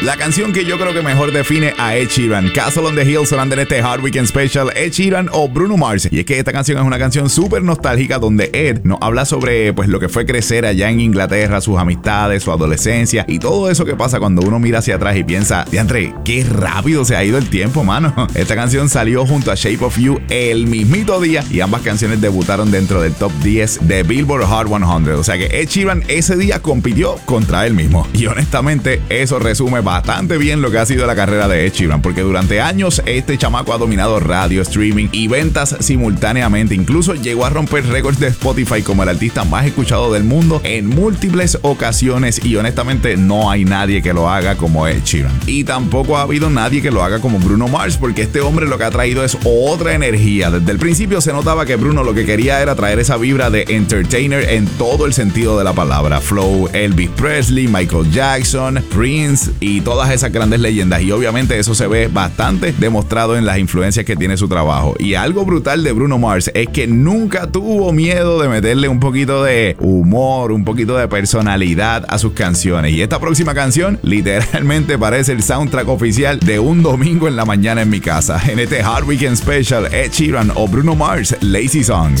La canción que yo creo que mejor define a Ed Sheeran. Castle on the Hill sonando en este Hard Weekend Special. Ed Sheeran o Bruno Mars. Y es que esta canción es una canción súper nostálgica donde Ed nos habla sobre pues lo que fue crecer allá en Inglaterra, sus amistades, su adolescencia y todo eso que pasa cuando uno mira hacia atrás y piensa, diantre, qué rápido se ha ido el tiempo, mano. Esta canción salió junto a Shape of You el mismito día y ambas canciones debutaron dentro del top 10 de Billboard Hot 100. O sea que Ed Sheeran ese día compitió contra él mismo. Y honestamente, eso resume bastante bien lo que ha sido la carrera de Ed Sheeran, porque durante años este chamaco ha dominado radio, streaming y ventas simultáneamente. Incluso llegó a romper récords de Spotify como el artista más escuchado del mundo en múltiples ocasiones y honestamente no hay nadie que lo haga como Ed Sheeran. Y tampoco ha habido nadie que lo haga como Bruno Mars, porque este hombre lo que ha traído es otra energía. Desde el principio se notaba que Bruno lo que quería era traer esa vibra de entertainer en todo el sentido de la palabra. Flow, Elvis Presley, Michael Jackson, Prince y todas esas grandes leyendas. Y obviamente eso se ve bastante demostrado en las influencias que tiene su trabajo. Y algo brutal de Bruno Mars es que nunca tuvo miedo de meterle un poquito de humor, un poquito de personalidad a sus canciones. Y esta próxima canción literalmente parece el soundtrack oficial de un domingo en la mañana en mi casa. En este Hard Weekend Special, Ed Sheeran o Bruno Mars, Lazy Song.